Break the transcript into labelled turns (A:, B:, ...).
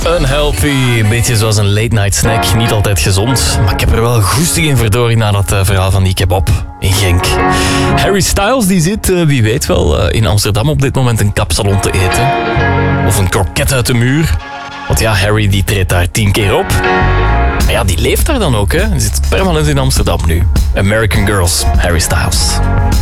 A: Unhealthy, een beetje zoals een late night snack, niet altijd gezond. Maar ik heb er wel goesting in verdorie na dat verhaal van die kebab in Genk. Harry Styles die zit, wie weet wel, in Amsterdam op dit moment een kapsalon te eten. Of een kroket uit de muur. Want ja, Harry die treedt daar 10 keer op. Maar ja, die leeft daar dan ook, hè. Die zit permanent in Amsterdam nu. American Girls, Harry Styles.